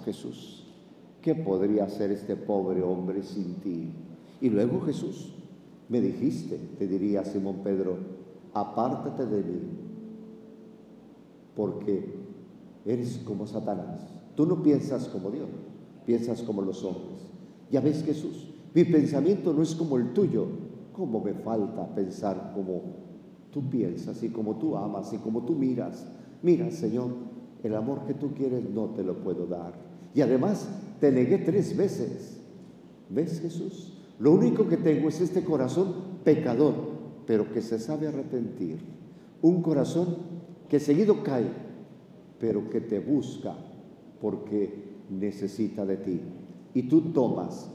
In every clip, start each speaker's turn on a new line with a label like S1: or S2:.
S1: Jesús. ¿Qué podría hacer este pobre hombre sin ti? Y luego, Jesús, me dijiste, te diría Simón Pedro, apártate de mí, porque eres como Satanás. Tú no piensas como Dios, piensas como los hombres. Ya ves, Jesús, mi pensamiento no es como el tuyo. ¿Cómo me falta pensar como tú piensas y como tú amas y como tú miras? Mira, Señor, el amor que tú quieres no te lo puedo dar. Y además te negué 3 veces. ¿Ves, Jesús? Lo único que tengo es este corazón pecador, pero que se sabe arrepentir. Un corazón que seguido cae, pero que te busca porque necesita de ti. Y tú tomas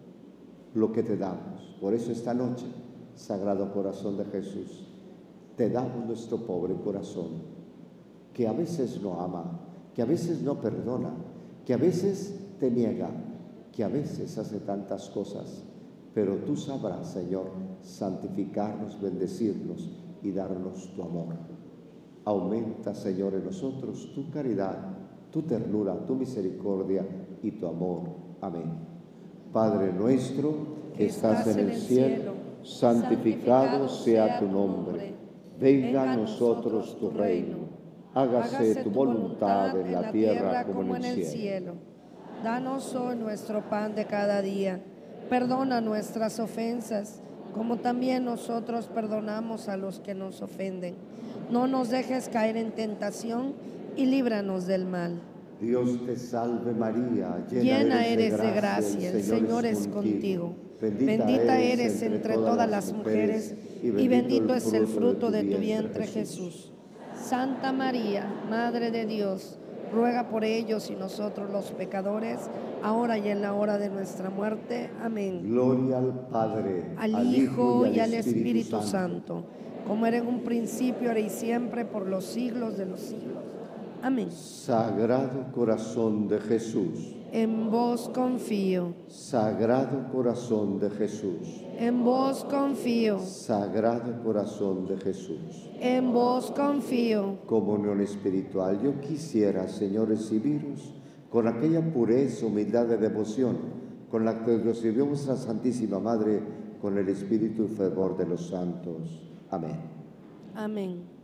S1: lo que te damos. Por eso esta noche, Sagrado Corazón de Jesús, te damos nuestro pobre corazón, que a veces no ama, que a veces no perdona, que a veces te niega, que a veces hace tantas cosas, pero tú sabrás, Señor, santificarnos, bendecirnos y darnos tu amor. Aumenta, Señor, en nosotros tu caridad, tu ternura, tu misericordia y tu amor. Amén. Padre nuestro que estás en el cielo, santificado sea tu nombre. Venga a nosotros tu reino. Hágase tu voluntad en la tierra como en el cielo.
S2: Danos hoy nuestro pan de cada día. Perdona nuestras ofensas, como también nosotros perdonamos a los que nos ofenden. No nos dejes caer en tentación y líbranos del mal.
S1: Dios te salve María,
S2: llena eres de gracia, el Señor es contigo. Bendita eres entre todas las mujeres y bendito es el fruto de tu vientre, Jesús. Santa María, Madre de Dios, ruega por ellos y nosotros los pecadores, ahora y en la hora de nuestra muerte. Amén.
S1: Gloria al Padre,
S2: al Hijo y al Espíritu Santo, como era en un principio, ahora y siempre, por los siglos de los siglos. Amén.
S1: Sagrado Corazón de Jesús,
S2: en vos confío.
S1: Sagrado Corazón de Jesús,
S2: En vos confío.
S1: Sagrado Corazón de Jesús.
S2: En vos confío.
S1: Comunión espiritual. Yo quisiera, Señor, recibiros con aquella pureza, humildad de devoción, con la que recibió nuestra Santísima Madre, con el espíritu y fervor de los santos. Amén.
S2: Amén.